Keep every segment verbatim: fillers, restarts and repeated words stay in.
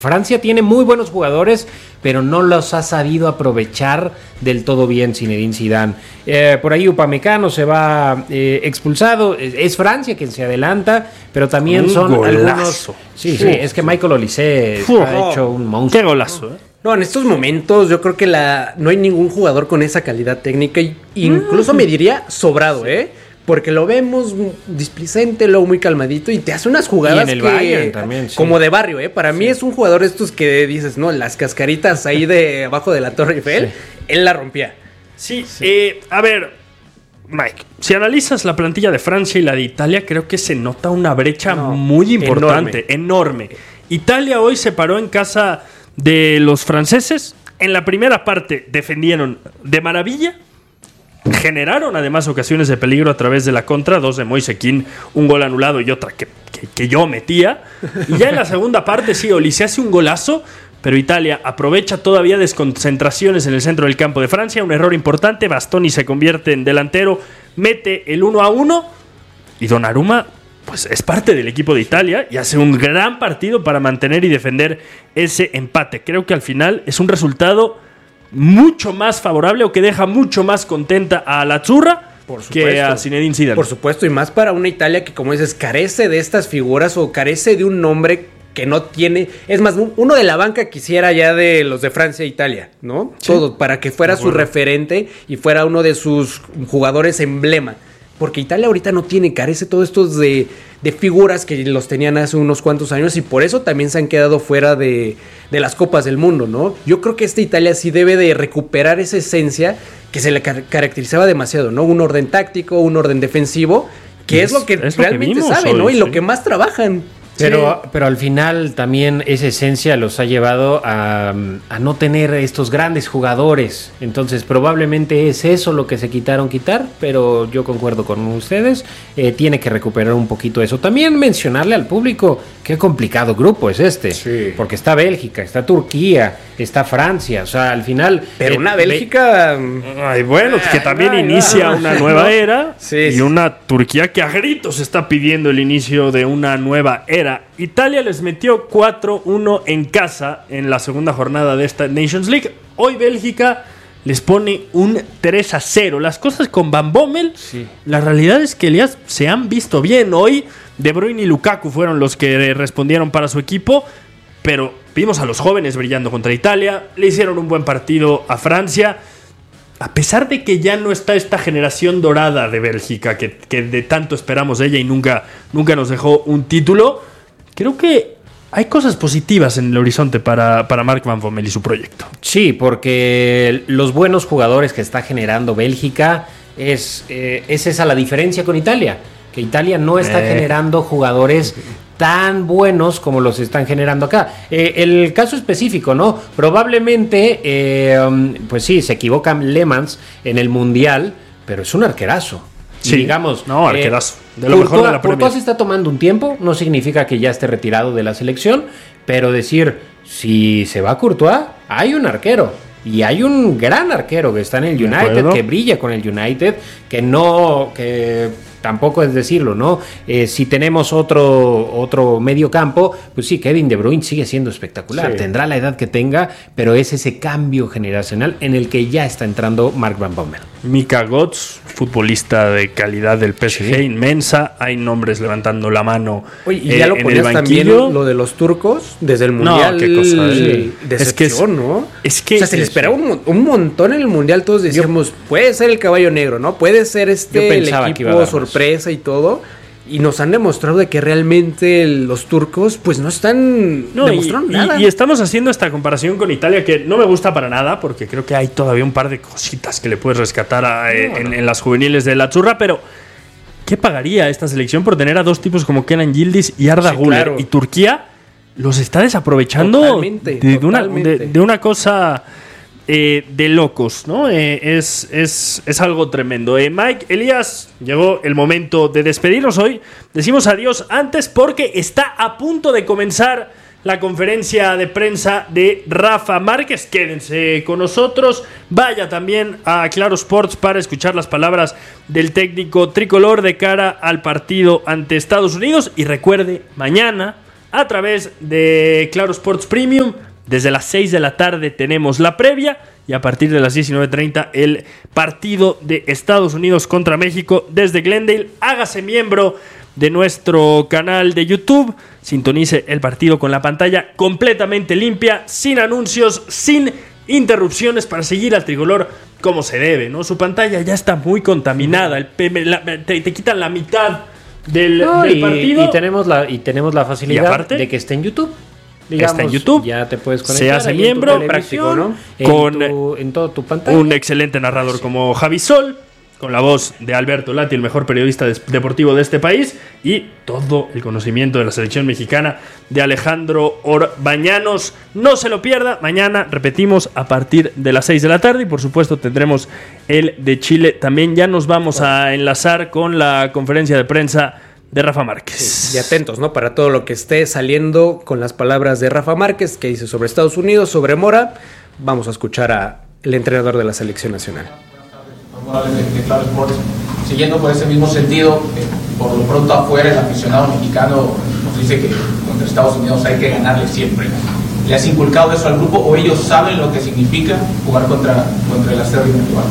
Francia tiene muy buenos jugadores, pero no los ha sabido aprovechar del todo bien Zinedine Zidane. Eh, por ahí Upamecano se va eh, expulsado. Es, es Francia quien se adelanta, pero también un son golazo. Algunos... Sí, sí, es que Michael Olise Uf, ha hecho un monstruo. Qué golazo, ¿eh? No, en estos momentos yo creo que la no hay ningún jugador con esa calidad técnica. Y incluso mm. me diría sobrado, ¿eh? Porque lo vemos displicente, luego muy calmadito y te hace unas jugadas y en el que, Bayern también, sí. como de barrio, ¿eh? Para sí. mí es un jugador estos que dices, no, las cascaritas ahí de abajo de la Torre Eiffel, sí. él la rompía. Sí, sí. Eh, a ver, Mike, si analizas la plantilla de Francia y la de Italia, creo que se nota una brecha no, muy importante, enorme. enorme. Italia hoy se paró en casa de los franceses. En la primera parte defendieron de maravilla. Generaron además ocasiones de peligro a través de la contra, dos de Moise Kean, un gol anulado y otra que, que, que yo metía. Y ya en la segunda parte sí, Olise hace un golazo, pero Italia aprovecha todavía desconcentraciones en el centro del campo de Francia, un error importante, Bastoni se convierte en delantero, mete el uno a uno y Donnarumma pues es parte del equipo de Italia y hace un gran partido para mantener y defender ese empate. Creo que al final es un resultado mucho más favorable o que deja mucho más contenta a la Azzurra que a Zinedine Zidane. Por supuesto, y más para una Italia que, como dices, carece de estas figuras o carece de un nombre que no tiene. Es más, uno de la banca quisiera ya de los de Francia e Italia, ¿no? Sí. Todo, para que fuera su referente y fuera uno de sus jugadores emblema. Porque Italia ahorita no tiene, carece todos estos de, de figuras que los tenían hace unos cuantos años y por eso también se han quedado fuera de, de las Copas del Mundo, ¿no? Yo creo que esta Italia sí debe de recuperar esa esencia que se le car- caracterizaba demasiado, ¿no? Un orden táctico, un orden defensivo, que es, es lo que es realmente lo que saben, ¿no? Hoy, y lo sí. que más trabajan. Pero, sí. pero al final también esa esencia los ha llevado a, a no tener estos grandes jugadores. Entonces probablemente es eso lo que se quitaron quitar, pero yo concuerdo con ustedes. Eh, tiene que recuperar un poquito eso. También mencionarle al público qué complicado grupo es este. Sí. Porque está Bélgica, está Turquía, está Francia. O sea, al final... Pero eh, una Bélgica... Ay, bueno, que también ay, inicia ay, una nueva era. Sí, y sí. una Turquía que a gritos está pidiendo el inicio de una nueva era. Italia les metió cuatro uno en casa en la segunda jornada de esta Nations League. Hoy Bélgica les pone un tres a cero. Las cosas con Van Bommel, sí. la realidad es que Elías se han visto bien. Hoy De Bruyne y Lukaku fueron los que respondieron para su equipo, pero vimos a los jóvenes brillando contra Italia. Le hicieron un buen partido a Francia. A pesar de que ya no está esta generación dorada de Bélgica, que, que de tanto esperamos de ella y nunca, nunca nos dejó un título, creo que hay cosas positivas en el horizonte para, para Mark Van Bommel y su proyecto. Sí, porque los buenos jugadores que está generando Bélgica es, eh, es esa la diferencia con Italia, que Italia no está eh. generando jugadores tan buenos como los están generando acá. Eh, el caso específico, ¿no? Probablemente, eh, pues sí, se equivoca Lemans en el Mundial, pero es un arquerazo. Sí, digamos, no, arquerazo. Eh, de lo Courtois, mejor de la Premier. Courtois está tomando un tiempo, no significa que ya esté retirado de la selección, pero decir, si se va Courtois, hay un arquero. Y hay un gran arquero que está en el United, que brilla con el United, que no, que tampoco es decirlo, ¿no? Eh, si tenemos otro, otro medio campo, pues sí, Kevin De Bruyne sigue siendo espectacular. Sí. Tendrá la edad que tenga, pero es ese cambio generacional en el que ya está entrando Mark Van Bommel. Mika Götze, futbolista de calidad del P S G, sí. inmensa. Hay nombres levantando la mano. Oye, y ya eh, lo ponías también lo de los turcos desde el Mundial. No, qué cosa. Sí. Decepción, es que es, ¿no? Es que o sea, se les esperaba un, un montón en el Mundial. Todos decíamos, yo, puede ser el caballo negro, ¿no? Puede ser este el equipo sorpresa y todo. Y nos han demostrado de que realmente los turcos pues no están no, demostrando y, nada. Y, y estamos haciendo esta comparación con Italia que no me gusta para nada porque creo que hay todavía un par de cositas que le puedes rescatar a, no, en, no. en las juveniles de la Azzurra, pero ¿qué pagaría esta selección por tener a dos tipos como Kenan Yildiz y Arda sí, Güler? Claro. Y Turquía los está desaprovechando totalmente, de, totalmente. De, una, de, de una cosa... Eh, de locos, ¿no? Eh, es, es, es algo tremendo. Eh, Mike, Elías, llegó el momento de despedirnos hoy. Decimos adiós antes porque está a punto de comenzar la conferencia de prensa de Rafa Márquez. Quédense con nosotros. Vaya también a Claro Sports para escuchar las palabras del técnico tricolor de cara al partido ante Estados Unidos. Y recuerde, mañana a través de Claro Sports Premium. Desde las seis de la tarde tenemos la previa y a partir de las diecinueve treinta el partido de Estados Unidos contra México desde Glendale. Hágase miembro de nuestro canal de YouTube, sintonice el partido con la pantalla completamente limpia, sin anuncios, sin interrupciones, para seguir al tricolor como se debe, ¿no? Su pantalla ya está muy contaminada, el P M, la, te, te quitan la mitad del, no, del y, partido. Y tenemos la, y tenemos la facilidad aparte, de que esté en YouTube. Digamos, está en YouTube, ya te puedes conectar, se hace miembro, práctico, ¿no? Con en, tu, en todo tu pantalla. Un excelente narrador sí. como Javi Sol, con la voz de Alberto Lati, el mejor periodista deportivo de este país, y todo el conocimiento de la selección mexicana de Alejandro Orbañanos. No se lo pierda, mañana repetimos a partir de las seis de la tarde y por supuesto tendremos el de Chile también. Ya nos vamos a enlazar con la conferencia de prensa de Rafa Márquez. Sí, y atentos, ¿no? Para todo lo que esté saliendo con las palabras de Rafa Márquez, que dice sobre Estados Unidos, sobre Mora. Vamos a escuchar al entrenador de la selección nacional. De, de Claro Sports. Siguiendo por ese mismo sentido, eh, por lo pronto afuera el aficionado mexicano nos dice que contra Estados Unidos hay que ganarle siempre. ¿Le has inculcado eso al grupo o ellos saben lo que significa jugar contra, contra el acérrimo rival?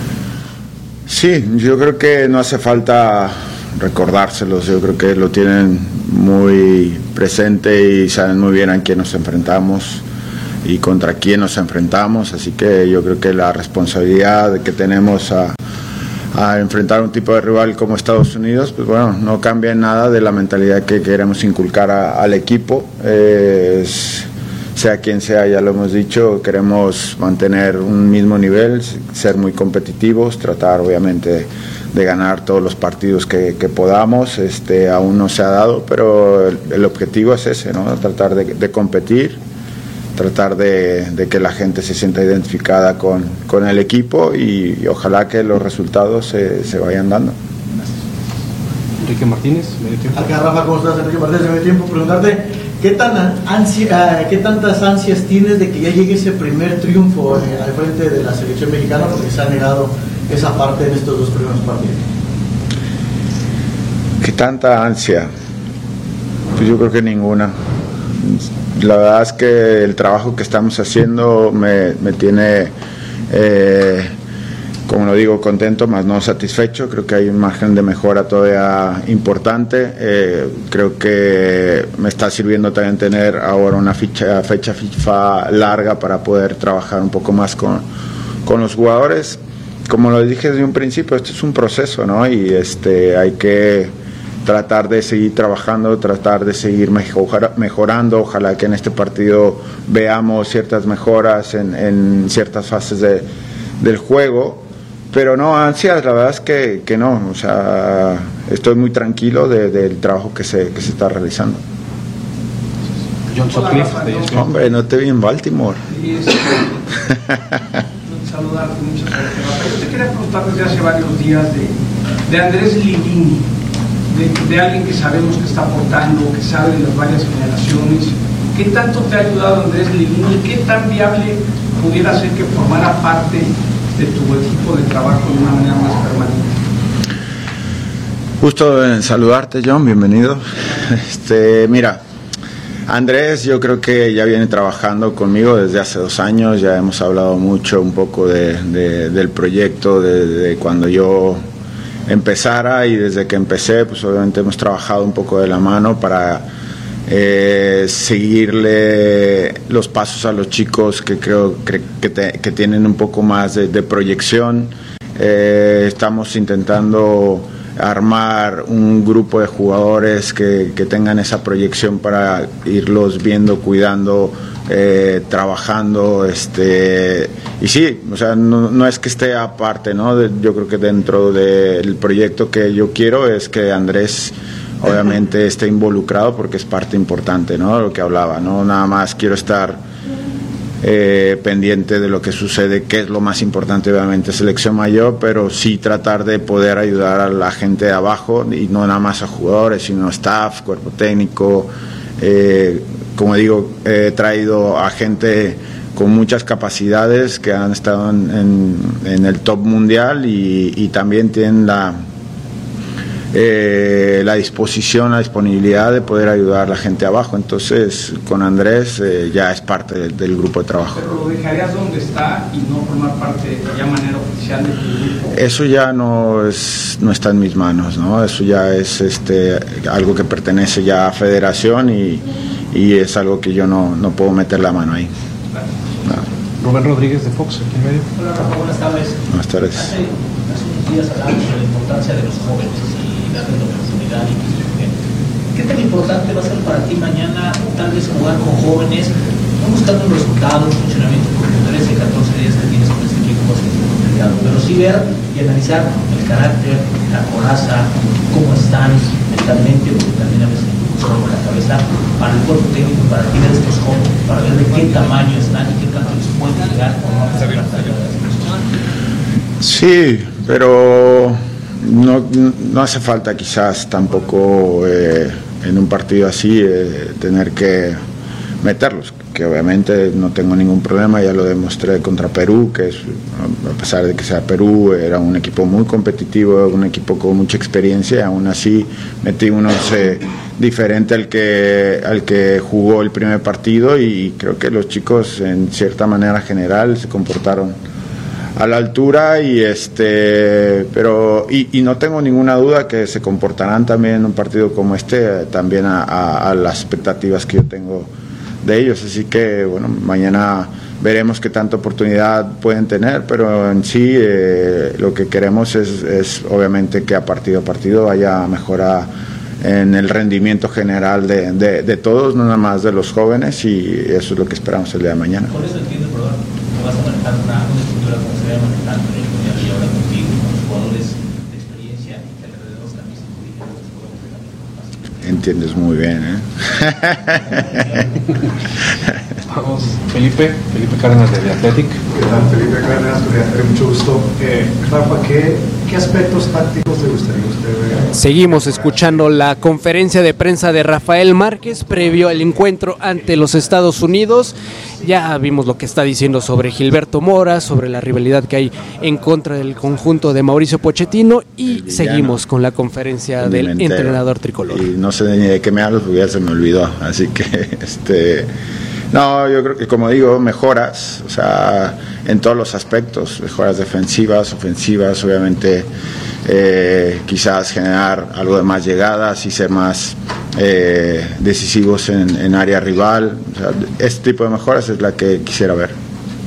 Sí, yo creo que no hace falta recordárselos, yo creo que lo tienen muy presente y saben muy bien a quién nos enfrentamos y contra quién nos enfrentamos, así que yo creo que la responsabilidad que tenemos a, a enfrentar un tipo de rival como Estados Unidos, pues bueno, no cambia en nada de la mentalidad que queremos inculcar a, al equipo, eh, es, sea quien sea, ya lo hemos dicho, queremos mantener un mismo nivel, ser muy competitivos, tratar obviamente de ganar todos los partidos que, que podamos, este, aún no se ha dado, pero el, el objetivo es ese, ¿no? Tratar de, de competir, tratar de, de que la gente se sienta identificada con, con el equipo y, y ojalá que los resultados se, se vayan dando. Enrique Martínez, medio tiempo. Acá Rafa, ¿cómo estás? Enrique Martínez, medio tiempo. Preguntarte, ¿qué, tan ansia, ¿qué tantas ansias tienes de que ya llegue ese primer triunfo eh, al frente de la selección mexicana? Porque se ha negado esa parte en estos dos primeros partidos. ¿Qué tanta ansia? Pues yo creo que ninguna. La verdad es que el trabajo que estamos haciendo me, me tiene, eh, como lo digo, contento, más no satisfecho. Creo que hay un margen de mejora todavía importante. Eh, creo que me está sirviendo también tener ahora una ficha, fecha FIFA larga para poder trabajar un poco más con, con los jugadores. Como lo dije desde un principio, esto es un proceso, ¿no? Y este, hay que tratar de seguir trabajando, tratar de seguir mejor, mejorando. Ojalá que en este partido veamos ciertas mejoras en, en ciertas fases de, del juego. Pero no, ansias, la verdad es que, que no. O sea, estoy muy tranquilo de, del trabajo que se, que se está realizando. John Sutcliffe. Hombre, no te vi en Baltimore. Sí, sí. Saludarte, muchas gracias. Yo te quería preguntar desde hace varios días de, de Andrés Lilini. De, de alguien que sabemos que está aportando, que sabe de las varias generaciones. ¿Qué tanto te ha ayudado Andrés Lilini? ¿Qué tan viable pudiera ser que formara parte de tu equipo de trabajo de una manera más permanente? Gusto en saludarte, John, bienvenido. Este, mira, Andrés yo creo que ya viene trabajando conmigo desde hace dos años, ya hemos hablado mucho un poco de, de, del proyecto, de, de cuando yo empezara y desde que empecé, pues obviamente hemos trabajado un poco de la mano para eh, seguirle los pasos a los chicos que creo que, que, te, que tienen un poco más de, de proyección. Eh, estamos intentando armar un grupo de jugadores que, que tengan esa proyección para irlos viendo, cuidando, eh, trabajando, este, y sí, o sea, no, no es que esté aparte, ¿no? De, yo creo que dentro del proyecto que yo quiero es que Andrés obviamente esté involucrado porque es parte importante, ¿no? Lo que hablaba, no nada más quiero estar eh, pendiente de lo que sucede, que es lo más importante, obviamente selección mayor, pero sí tratar de poder ayudar a la gente de abajo y no nada más a jugadores, sino staff, cuerpo técnico. Eh, como digo, he traído a gente con muchas capacidades que han estado en, en, en el top mundial y, y también tienen la eh, la disposición, la disponibilidad de poder ayudar a la gente abajo. Entonces, con Andrés eh, ya es parte del, del grupo de trabajo. ¿Pero lo dejarías donde está y no formar parte ya de manera oficial del grupo? Eso ya no es no está en mis manos, ¿no? Eso ya es este algo que pertenece ya a Federación y, y es algo que yo no, no puedo meter la mano ahí. No. Rubén Rodríguez de Fox, aquí en medio. Hola Rafa, buenas tardes. Buenas tardes. Hace, hace unos días hablamos sobre la importancia de los jóvenes y darles la oportunidad y que se jueguen. ¿Qué tan importante va a ser para ti mañana tal vez jugar con jóvenes, no buscando un resultado, un funcionamiento, porque trece, catorce días que tienes con este equipo va a ser complicado, pero sí ver y analizar el carácter, la coraza, cómo están mentalmente, porque también a veces solo con la cabeza, para el cuerpo técnico, para ti ver estos jóvenes, para ver de qué tamaño están y qué tanto les pueden llegar o no a la talla de las personas. Sí, pero no, no hace falta quizás tampoco eh, en un partido así eh, tener que meterlos, que obviamente no tengo ningún problema, ya lo demostré contra Perú, que es, a pesar de que sea Perú, era un equipo muy competitivo, un equipo con mucha experiencia, aún así metí unos eh, diferente al que, al que jugó el primer partido y creo que los chicos en cierta manera general se comportaron a la altura y este pero y, y no tengo ninguna duda que se comportarán también en un partido como este también a, a, a las expectativas que yo tengo de ellos, así que bueno, mañana veremos qué tanta oportunidad pueden tener, pero en sí eh, lo que queremos es, es obviamente que a partido a partido haya mejora en el rendimiento general de, de, de todos, no nada más de los jóvenes, y eso es lo que esperamos el día de mañana. Por eso entiendo, perdón, que vas a manejar una, una estructura como se vaya manejando en el mundial y ahora contigo, con los jugadores de experiencia y que alrededor también se publican los jugadores de la. Entiendes muy bien, ¿eh? Vamos, Felipe, Felipe Cárdenas de The Athletic. ¿Qué tal? Felipe Cárdenas, de mucho gusto. Eh, Rafa, ¿qué, ¿qué aspectos tácticos te gustaría usted ver? Seguimos escuchando la conferencia de prensa de Rafael Márquez previo al encuentro ante los Estados Unidos. Ya vimos lo que está diciendo sobre Gilberto Mora, sobre la rivalidad que hay en contra del conjunto de Mauricio Pochettino y seguimos con la conferencia del entrenador tricolor. Y no sé ni de qué me hablo porque ya se me olvidó, así que este no, yo creo que como digo, mejoras, o sea, en todos los aspectos, mejoras defensivas, ofensivas, obviamente eh, quizás generar algo de más llegadas y ser más eh, decisivos en, en área rival, o sea, este tipo de mejoras es la que quisiera ver.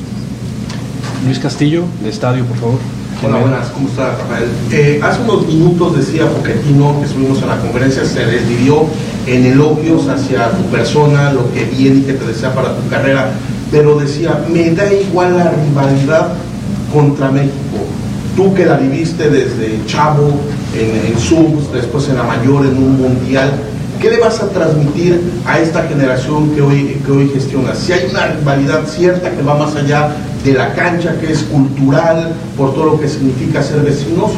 Luis Castillo, de Estadio, por favor. Hola, buenas, ¿cómo está, Rafael? Eh, hace unos minutos decía Pochettino, que estuvimos en la conferencia, se desvivió en elogios hacia tu persona, lo que viene y que te desea para tu carrera, pero decía, me da igual la rivalidad contra México. Tú que la viviste desde chavo, en, en subs, después en la mayor, en un mundial, ¿qué le vas a transmitir a esta generación que hoy, que hoy gestionas? Si hay una rivalidad cierta que va más allá de la cancha, que es cultural, por todo lo que significa ser vecinos.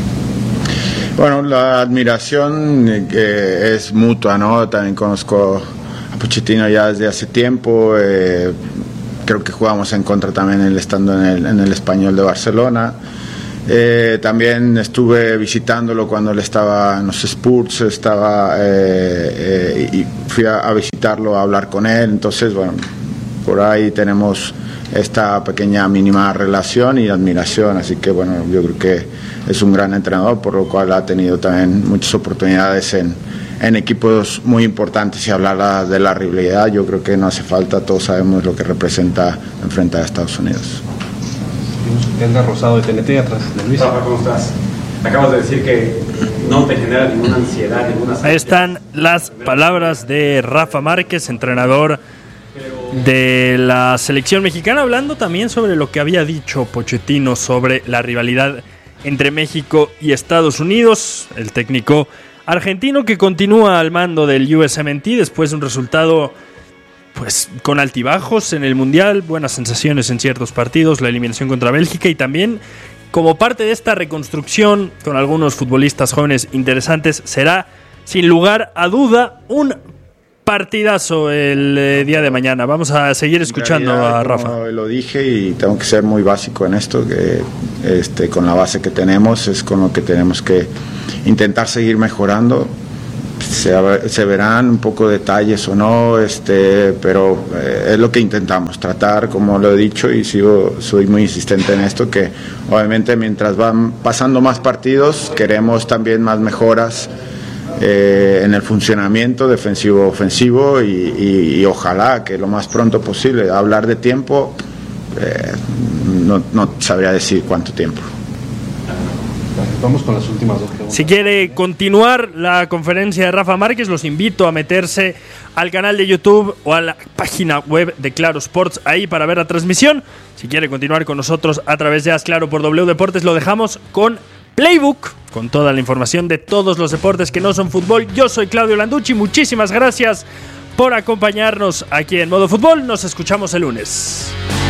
Bueno, la admiración eh, es mutua, ¿no? También conozco a Pochettino ya desde hace tiempo, eh, creo que jugamos en contra también él estando en el, en el Español de Barcelona. Eh, también estuve visitándolo cuando él estaba en los Spurs, estaba eh, eh, y fui a, a visitarlo, a hablar con él, entonces bueno, por ahí tenemos esta pequeña mínima relación y admiración, así que bueno, yo creo que es un gran entrenador, por lo cual ha tenido también muchas oportunidades en, en equipos muy importantes. Y hablar de la rivalidad, yo creo que no hace falta, todos sabemos lo que representa enfrentar a Estados Unidos. Edgar Rosado de T N T, atrás de Luis. Rafa, ¿cómo estás? Acabas de decir que no te genera ninguna ansiedad, ninguna... Ahí están las palabras de Rafa Márquez, entrenador de la selección mexicana, hablando también sobre lo que había dicho Pochettino sobre la rivalidad entre México y Estados Unidos. El técnico argentino que continúa al mando del U S M N T después de un resultado pues con altibajos en el Mundial, buenas sensaciones en ciertos partidos, la eliminación contra Bélgica y también como parte de esta reconstrucción con algunos futbolistas jóvenes interesantes, será sin lugar a duda un partidazo el eh, día de mañana. Vamos a seguir escuchando realidad, a Rafa. Como lo dije y tengo que ser muy básico en esto, que este, con la base que tenemos es con lo que tenemos que intentar seguir mejorando. Se, se verán un poco detalles o no, este, pero eh, es lo que intentamos, tratar, como lo he dicho y sigo, soy muy insistente en esto, que obviamente mientras van pasando más partidos queremos también más mejoras eh, en el funcionamiento defensivo-ofensivo y, y, y ojalá que lo más pronto posible. Hablar de tiempo, eh, no, no sabría decir cuánto tiempo. Vamos con las últimas dos preguntas. Si quiere continuar la conferencia de Rafa Márquez, los invito a meterse al canal de YouTube o a la página web de Claro Sports, ahí para ver la transmisión. Si quiere continuar con nosotros a través de Haz Claro por W Deportes, lo dejamos con Playbook, con toda la información de todos los deportes que no son fútbol. Yo soy Claudio Landucci, muchísimas gracias por acompañarnos aquí en Modo Fútbol. Nos escuchamos el lunes.